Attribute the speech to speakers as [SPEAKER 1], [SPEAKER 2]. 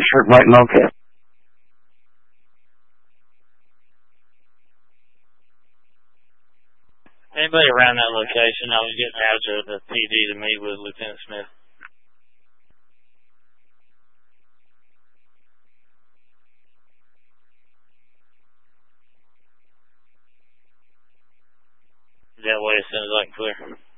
[SPEAKER 1] shirt right locate.
[SPEAKER 2] Anybody around that location? I was getting out to the PD to meet with Lieutenant Smith. That way as soon as I can clear.